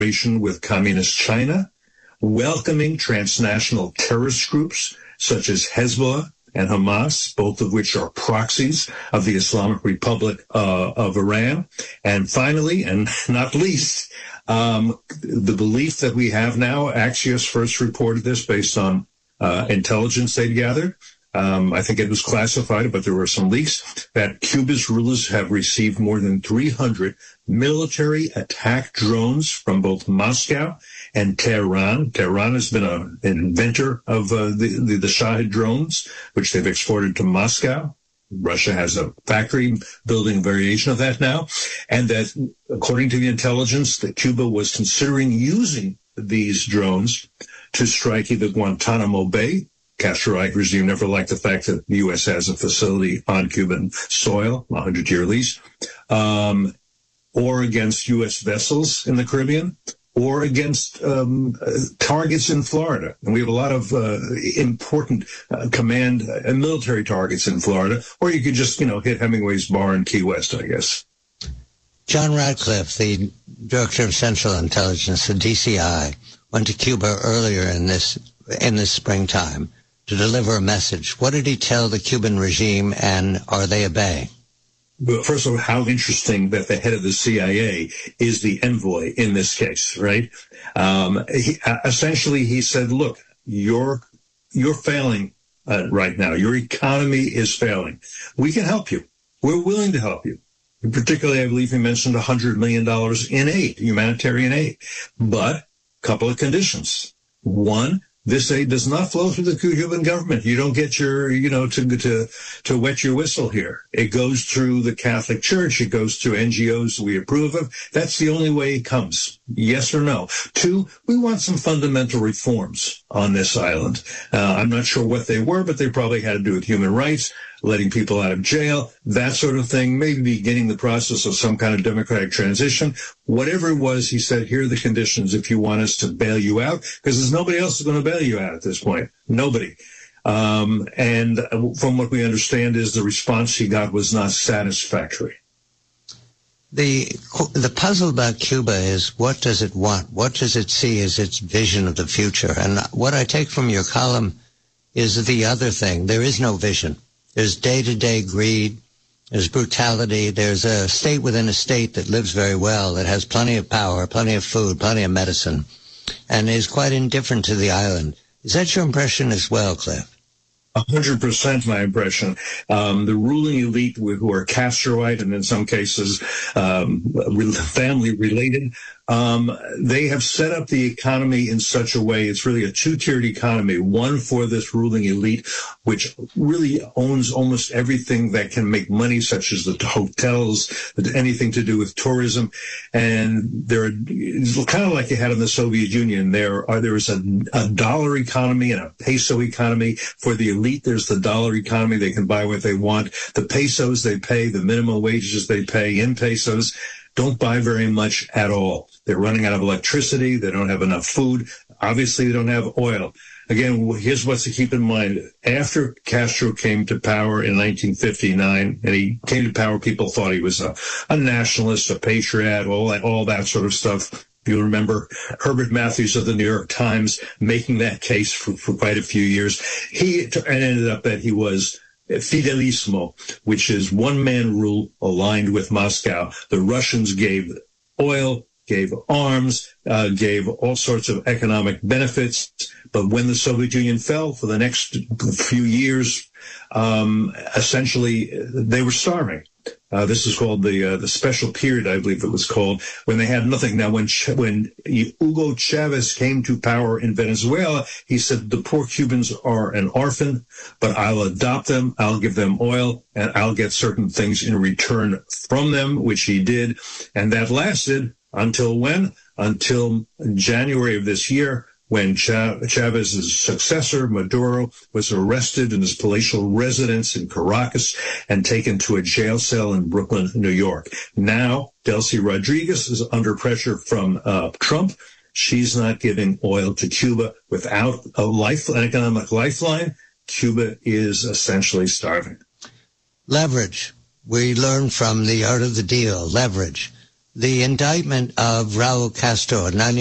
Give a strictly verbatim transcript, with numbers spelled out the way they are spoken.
with communist China, welcoming transnational terrorist groups such as Hezbollah and Hamas, both of which are proxies of the Islamic Republic uh, of Iran. And finally, and not least, um, the belief that we have now, Axios first reported this based on uh, intelligence they'd gathered. Um, I think it was classified, but there were some leaks that Cuba's rulers have received more than three hundred military attack drones from both Moscow and Tehran. Tehran has been a, an inventor of uh, the, the, the Shahed drones, which they've exported to Moscow. Russia has a factory building a variation of that now. And that, according to the intelligence, that Cuba was considering using these drones to strike either Guantanamo Bay. Castroite regime never liked the fact that the U S has a facility on Cuban soil, a hundred-year lease, um, or against U S vessels in the Caribbean, or against um, uh, targets in Florida. And we have a lot of uh, important uh, command and military targets in Florida, or you could just, you know, hit Hemingway's bar in Key West, I guess. John Radcliffe, the Director of Central Intelligence, the D C I, went to Cuba earlier in this in this springtime to deliver a message. What did he tell the Cuban regime, and are they obeying? Well, first of all, how interesting that the head of the C I A is the envoy in this case, right? Um, he, uh, essentially, he said, look, you're, you're failing uh, right now. Your economy is failing. We can help you. We're willing to help you. And particularly, I believe he mentioned one hundred million dollars in aid, humanitarian aid. But a couple of conditions. One, this aid does not flow through the Cuban government. You don't get your, you know, to to to wet your whistle here. It goes through the Catholic Church. It goes through N G Os we approve of. That's the only way it comes. Yes or no? Two, we want some fundamental reforms on this island. Uh, I'm not sure what they were, but they probably had to do with human rights, letting people out of jail, that sort of thing, maybe beginning the process of some kind of democratic transition. Whatever it was, he said, here are the conditions if you want us to bail you out, because there's nobody else who's going to bail you out at this point. Nobody. Um, and from what we understand is the response he got was not satisfactory. The the puzzle about Cuba is, what does it want? What does it see as its vision of the future? And what I take from your column is the other thing. There is no vision. There's day-to-day greed. There's brutality. There's a state within a state that lives very well, that has plenty of power, plenty of food, plenty of medicine, and is quite indifferent to the island. Is that your impression as well, Cliff? A hundred percent my impression. Um, the ruling elite, who are Castroite and in some cases um, family related, um, they have set up the economy in such a way, it's really a two-tiered economy, one for this ruling elite, which really owns almost everything that can make money, such as the hotels, anything to do with tourism. And there are, it's kind of like you had in the Soviet Union. There are, there is a, a dollar economy and a peso economy. For the elite, there's the dollar economy. They can buy what they want. The pesos they pay, the minimum wages they pay in pesos, don't buy very much at all. They're running out of electricity. They don't have enough food. Obviously, they don't have oil. Again, here's what's to keep in mind. After Castro came to power in nineteen fifty-nine, and he came to power, people thought he was a, a nationalist, a patriot, all that, all that sort of stuff. You'll remember Herbert Matthews of the New York Times making that case for, for quite a few years. He and ended up that he was Fidelismo, which is one-man rule aligned with Moscow. The Russians gave oil, gave arms, uh, gave all sorts of economic benefits. But when the Soviet Union fell for the next few years, um, essentially they were starving. Uh, this is called the uh, the special period, I believe it was called, when they had nothing. Now, when Ch- when Hugo Chavez came to power in Venezuela, he said, the poor Cubans are an orphan, but I'll adopt them, I'll give them oil, and I'll get certain things in return from them, which he did. And that lasted until when? Until January of this year, when Chavez's successor, Maduro, was arrested in his palatial residence in Caracas and taken to a jail cell in Brooklyn, New York. Now, Delcy Rodriguez is under pressure from uh, Trump. She's not giving oil to Cuba. Without a life, an economic lifeline, Cuba is essentially starving. Leverage. We learn from The Art of the Deal, leverage. the indictment of Raul Castro,